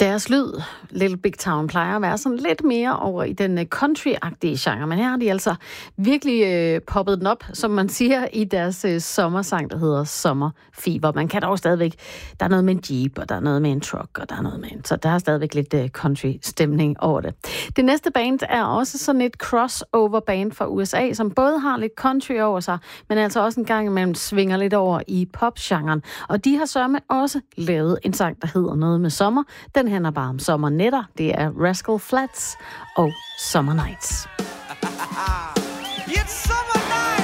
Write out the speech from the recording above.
Deres lyd, Little Big Town, plejer at være sådan lidt mere over i den country-agtige genre, men her har de altså virkelig poppet den op, som man siger, i deres sommersang, der hedder Summer Fever. Man kan dog stadigvæk, der er noget med en jeep, og der er noget med en truck, og der er noget med en, så der er stadigvæk lidt country-stemning over det. Det næste band er også sådan et crossover-band fra USA, som både har lidt country over sig, men altså også en gang imellem svinger lidt over i pop-genren. Og de har sørme også lavet en sang, der hedder noget med sommer. Den handler bare om sommernætter. Det er Rascal Flatts og Summer Nights.